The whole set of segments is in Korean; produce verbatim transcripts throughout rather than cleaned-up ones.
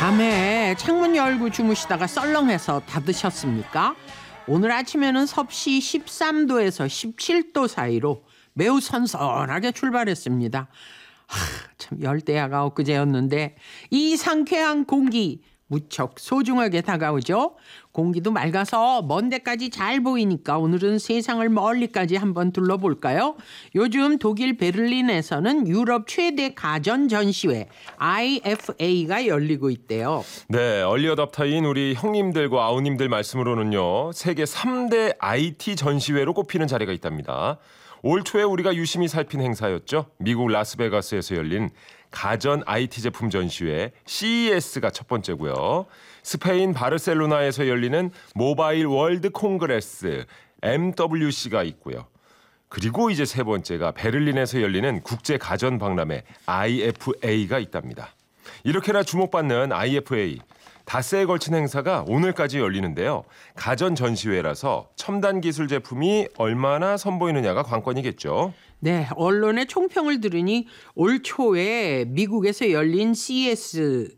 밤에 창문 열고 주무시다가 썰렁해서 닫으셨습니까? 오늘 아침에는 섭씨 십삼 도에서 십칠 도 사이로 매우 선선하게 출발했습니다. 하, 참 열대야가 엊그제였는데 이 상쾌한 공기 무척 소중하게 다가오죠. 공기도 맑아서 먼 데까지 잘 보이니까 오늘은 세상을 멀리까지 한번 둘러볼까요? 요즘 독일 베를린에서는 유럽 최대 가전 전시회 아이에프에이가 열리고 있대요. 네, 얼리 어답터인 우리 형님들과 아우님들 말씀으로는요. 세계 삼 대 아이티 전시회로 꼽히는 자리가 있답니다. 올 초에 우리가 유심히 살핀 행사였죠. 미국 라스베가스에서 열린 가전 아이티 제품 전시회 씨이에스가 첫 번째고요. 스페인 바르셀로나에서 열리는 모바일 월드 콩그레스 엠더블유씨가 있고요. 그리고 이제 세 번째가 베를린에서 열리는 국제 가전 박람회 아이에프에이가 있답니다. 이렇게나 주목받는 아이에프에이. 닷새에 걸친 행사가 오늘까지 열리는데요. 가전 전시회라서 첨단 기술 제품이 얼마나 선보이느냐가 관건이겠죠. 네, 언론의 총평을 들으니 올 초에 미국에서 열린 씨이에스,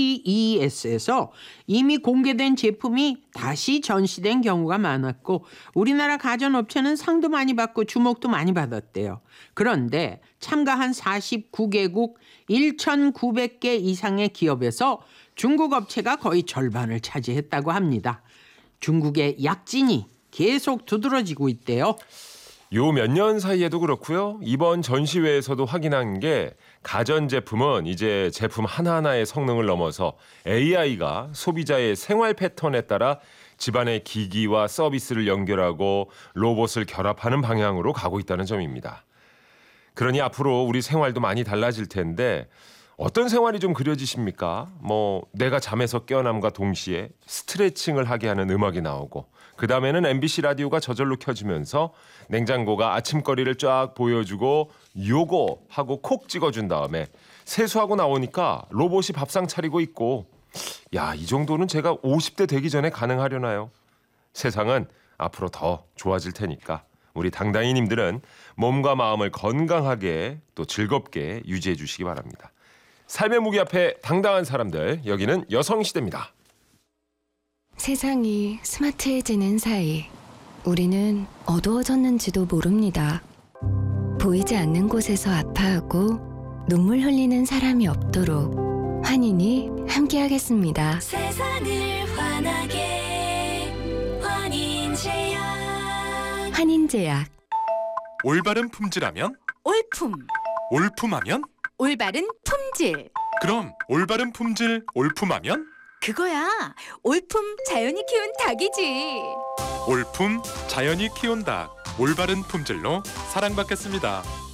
씨이에스에서 이미 공개된 제품이 다시 전시된 경우가 많았고 우리나라 가전업체는 상도 많이 받고 주목도 많이 받았대요. 그런데 참가한 사십구 개국 천구백 개 이상의 기업에서 중국 업체가 거의 절반을 차지했다고 합니다. 중국의 약진이 계속 두드러지고 있대요. 요 몇 년 사이에도 그렇고요. 이번 전시회에서도 확인한 게 가전제품은 이제 제품 하나하나의 성능을 넘어서 에이아이가 소비자의 생활 패턴에 따라 집안의 기기와 서비스를 연결하고 로봇을 결합하는 방향으로 가고 있다는 점입니다. 그러니 앞으로 우리 생활도 많이 달라질 텐데 어떤 생활이 좀 그려지십니까? 뭐 내가 잠에서 깨어남과 동시에 스트레칭을 하게 하는 음악이 나오고 그 다음에는 엠비씨 라디오가 저절로 켜지면서 냉장고가 아침거리를 쫙 보여주고 요거 하고 콕 찍어준 다음에 세수하고 나오니까 로봇이 밥상 차리고 있고 야, 이 정도는 제가 오십 대 되기 전에 가능하려나요? 세상은 앞으로 더 좋아질 테니까 우리 당당히님들은 몸과 마음을 건강하게 또 즐겁게 유지해 주시기 바랍니다. 삶의 무게 앞에 당당한 사람들, 여기는 여성시대입니다. 세상이 스마트해지는 사이 우리는 어두워졌는지도 모릅니다. 보이지 않는 곳에서 아파하고 눈물 흘리는 사람이 없도록 환인이 함께하겠습니다. 세상을 환하게 환인제약. 환인제약. 올바른 품질하면 올품. 올품하면 올바른 품질. 그럼 올바른 품질 올품하면 그거야. 올품 자연이 키운 닭이지. 올품 자연이 키운 닭 올바른 품질로 사랑받겠습니다.